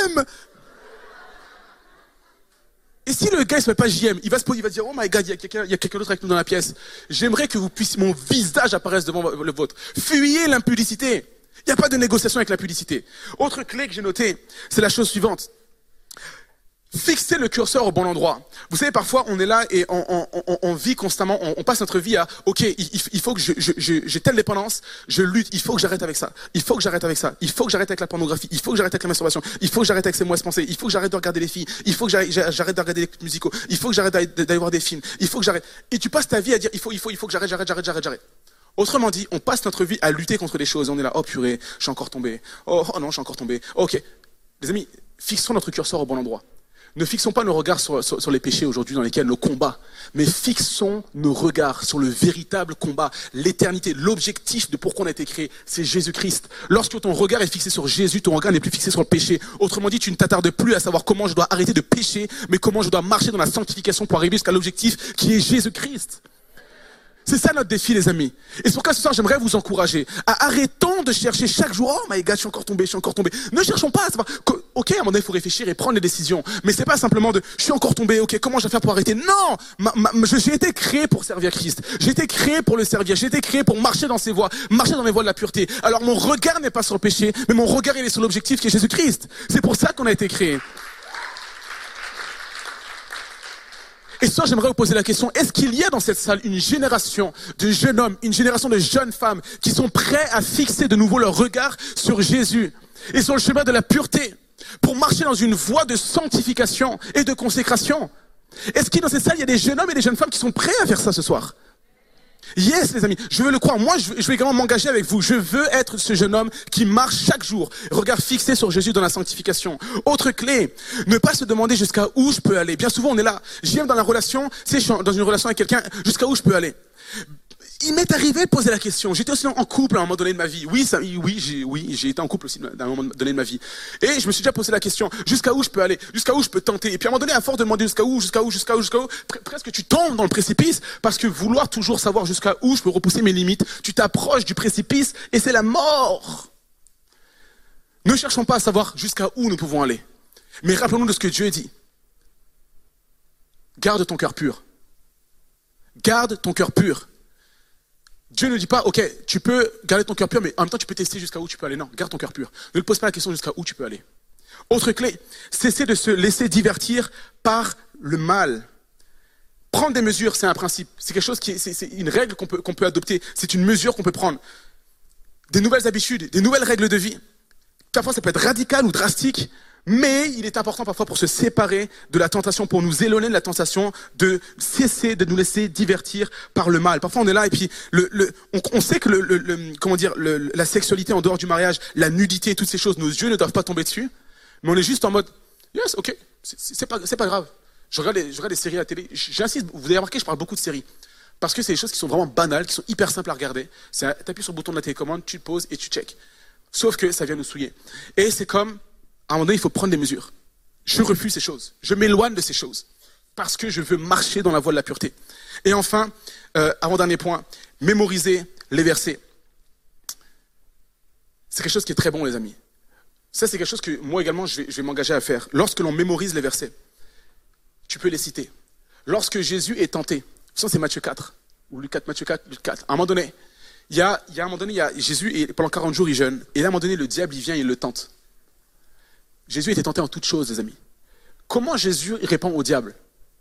Et si le gars ne se met pas j'aime, il va se poser, il va dire « Oh my God, il y a quelqu'un d'autre avec nous dans la pièce. » J'aimerais que vous puissiez, mon visage apparaisse devant le vôtre. Fuyez l'impudicité. Il n'y a pas de négociation avec l'impudicité. Autre clé que j'ai notée, c'est la chose suivante. Fixer le curseur au bon endroit. Vous savez, parfois, on est là et on vit constamment, on passe notre vie à, ok, il faut que j'ai telle dépendance, je lutte, il faut que j'arrête avec ça, il faut que j'arrête avec ça, il faut que j'arrête avec la pornographie, il faut que j'arrête avec la masturbation, il faut que j'arrête avec ces mauvaises pensées, il faut que j'arrête de regarder les filles, il faut que j'arrête de regarder les clips musicaux, il faut que j'arrête d'aller voir des films, il faut que j'arrête. Et tu passes ta vie à dire, il faut que j'arrête. Autrement dit, on passe notre vie à lutter contre des choses, on est là, oh purée, je suis encore tombé, oh non, je suis encore tombé, ok. Les amis, fixons notre curseur au bon endroit. Ne fixons pas nos regards sur les péchés aujourd'hui dans lesquels nos combats, mais fixons nos regards sur le véritable combat, l'éternité, l'objectif de pourquoi on a été créé, c'est Jésus-Christ. Lorsque ton regard est fixé sur Jésus, ton regard n'est plus fixé sur le péché. Autrement dit, tu ne t'attardes plus à savoir comment je dois arrêter de pécher, mais comment je dois marcher dans la sanctification pour arriver jusqu'à l'objectif qui est Jésus-Christ. C'est ça notre défi, les amis. Et c'est pourquoi ce soir, j'aimerais vous encourager à arrêtons de chercher chaque jour, oh my God, je suis encore tombé. Ne cherchons pas à savoir, ok, à un moment donné, il faut réfléchir et prendre des décisions. Mais c'est pas simplement je suis encore tombé, ok, comment je vais faire pour arrêter? Non! J'ai été créé pour servir Christ. J'ai été créé pour le servir. J'ai été créé pour marcher dans ses voies, marcher dans les voies de la pureté. Alors mon regard n'est pas sur le péché, mais mon regard, il est sur l'objectif qui est Jésus-Christ. C'est pour ça qu'on a été créé. Et ce soir, j'aimerais vous poser la question, est-ce qu'il y a dans cette salle une génération de jeunes hommes, une génération de jeunes femmes qui sont prêts à fixer de nouveau leur regard sur Jésus et sur le chemin de la pureté pour marcher dans une voie de sanctification et de consécration? Est-ce qu'il y a dans cette salle, il y a des jeunes hommes et des jeunes femmes qui sont prêts à faire ça ce soir? Yes, les amis, je veux le croire. Moi, je vais également m'engager avec vous. Je veux être ce jeune homme qui marche chaque jour, regard fixé sur Jésus dans la sanctification. Autre clé, ne pas se demander jusqu'à où je peux aller. Bien souvent, on est là. J'aime dans la relation, je suis dans une relation avec quelqu'un, jusqu'à où je peux aller. Il m'est arrivé de poser la question. J'étais aussi en couple à un moment donné de ma vie. Oui, j'ai été en couple aussi à un moment donné de ma vie. Et je me suis déjà posé la question, jusqu'à où je peux aller? Jusqu'à où je peux tenter? Et puis à un moment donné, à force de demander jusqu'à où, presque tu tombes dans le précipice parce que vouloir toujours savoir jusqu'à où je peux repousser mes limites, tu t'approches du précipice et c'est la mort. Ne cherchons pas à savoir jusqu'à où nous pouvons aller. Mais rappelons-nous de ce que Dieu dit. Garde ton cœur pur. Garde ton cœur pur. Dieu ne dit pas, ok, tu peux garder ton cœur pur, mais en même temps, tu peux tester jusqu'à où tu peux aller. Non, garde ton cœur pur. Ne te pose pas la question jusqu'à où tu peux aller. Autre clé, cesser de se laisser divertir par le mal. Prendre des mesures, c'est un principe. C'est quelque chose c'est une règle qu'on peut adopter. C'est une mesure qu'on peut prendre. Des nouvelles habitudes, des nouvelles règles de vie. Parfois, ça peut être radical ou drastique, mais il est important parfois pour se séparer de la tentation, pour nous éloigner de la tentation, de cesser de nous laisser divertir par le mal. Parfois on est là et puis on sait que la sexualité en dehors du mariage, la nudité, toutes ces choses, nos yeux ne doivent pas tomber dessus, mais on est juste en mode yes, ok, c'est pas grave. Je regarde des séries à la télé. J'insiste, vous avez remarqué, je parle beaucoup de séries parce que c'est des choses qui sont vraiment banales, qui sont hyper simples à regarder. C'est t'appuies sur le bouton de la télécommande, tu te poses et tu check. Sauf que ça vient nous souiller. Et c'est comme à un moment donné, il faut prendre des mesures. Je refuse ces choses. Je m'éloigne de ces choses. Parce que je veux marcher dans la voie de la pureté. Et enfin, avant-dernier point, mémoriser les versets. C'est quelque chose qui est très bon, les amis. Ça, c'est quelque chose que moi également, je vais m'engager à faire. Lorsque l'on mémorise les versets, tu peux les citer. Lorsque Jésus est tenté, ça c'est Matthieu 4, ou Luc 4, Matthieu 4, Luc 4. À un moment donné, Jésus, et pendant 40 jours, il jeûne. Et là, à un moment donné, le diable, il vient et il le tente. Jésus était tenté en toutes choses, les amis. Comment Jésus répond au diable?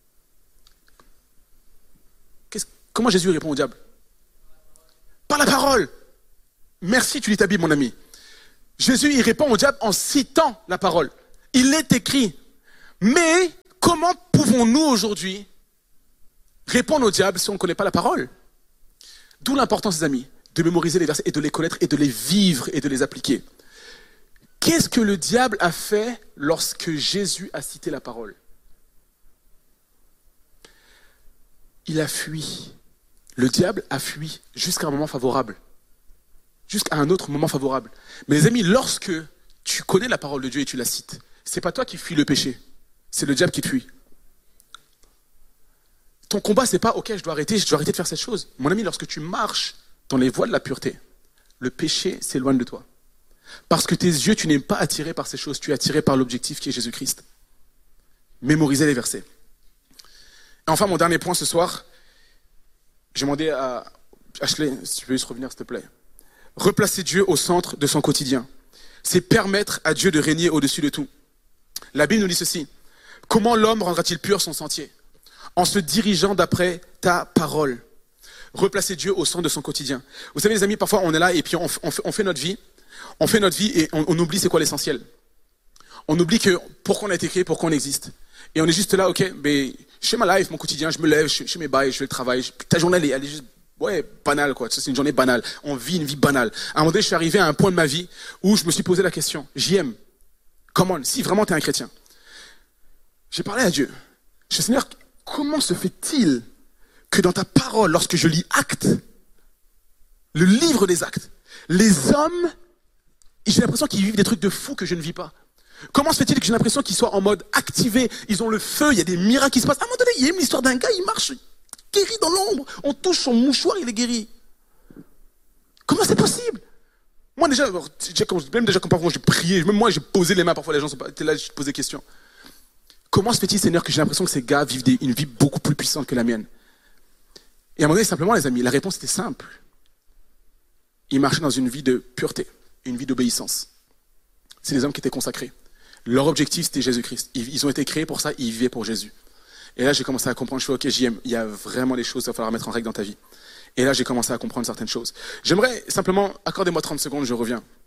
Comment Jésus répond au diable? Par la parole. Merci, tu lis ta Bible, mon ami. Jésus, il répond au diable en citant la parole. Il est écrit. Mais comment pouvons-nous aujourd'hui répondre au diable si on ne connaît pas la parole? D'où l'importance, les amis, de mémoriser les versets et de les connaître et de les vivre et de les appliquer. Qu'est-ce que le diable a fait lorsque Jésus a cité la parole? Il a fui. Le diable a fui jusqu'à un moment favorable. Jusqu'à un autre moment favorable. Mais les amis, lorsque tu connais la parole de Dieu et tu la cites, c'est pas toi qui fuis le péché. C'est le diable qui te fuit. Ton combat, c'est pas « Ok, je dois arrêter de faire cette chose ». Mon ami, lorsque tu marches dans les voies de la pureté, le péché s'éloigne de toi. Parce que tes yeux, tu n'es pas attiré par ces choses, tu es attiré par l'objectif qui est Jésus-Christ. Mémorisez les versets. Et enfin, mon dernier point ce soir, j'ai demandé à Ashley, si tu peux juste revenir s'il te plaît. Replacer Dieu au centre de son quotidien. C'est permettre à Dieu de régner au-dessus de tout. La Bible nous dit ceci. Comment l'homme rendra-t-il pur son sentier? En se dirigeant d'après ta parole. Replacer Dieu au centre de son quotidien. Vous savez les amis, parfois on est là et puis on fait notre vie. On fait notre vie et on oublie c'est quoi l'essentiel. On oublie que pourquoi on a été créé, pourquoi on existe. Et on est juste là, ok, mais je fais ma life, mon quotidien, je me lève, je fais mes bails, je fais le travail. Ta journée, elle est juste banale, quoi. C'est une journée banale. On vit une vie banale. À un moment donné, je suis arrivé à un point de ma vie où je me suis posé la question. JM, comment, si vraiment tu es un chrétien, j'ai parlé à Dieu. Je dis, Seigneur, comment se fait-il que dans ta parole, lorsque je lis Actes, le livre des Actes, les hommes, j'ai l'impression qu'ils vivent des trucs de fous que je ne vis pas. Comment se fait-il que j'ai l'impression qu'ils soient en mode activé, ils ont le feu, il y a des miracles qui se passent. À un moment donné, il y a une histoire d'un gars, il marche, guéri dans l'ombre, on touche son mouchoir, il est guéri. Comment c'est possible? Moi déjà, quand parfois j'ai prié, même moi j'ai posé les mains, parfois les gens étaient là, je posais des questions. Comment se fait-il, Seigneur, que j'ai l'impression que ces gars vivent une vie beaucoup plus puissante que la mienne? Et à un moment donné, simplement les amis, la réponse était simple. Ils marchaient dans une vie de pureté, une vie d'obéissance. C'est les hommes qui étaient consacrés. Leur objectif, c'était Jésus-Christ. Ils ont été créés pour ça, ils vivaient pour Jésus. Et là, j'ai commencé à comprendre, je fais, ok, JM, il y a vraiment des choses qu'il va falloir mettre en règle dans ta vie. Et là, j'ai commencé à comprendre certaines choses. J'aimerais simplement, accordez-moi 30 secondes, je reviens.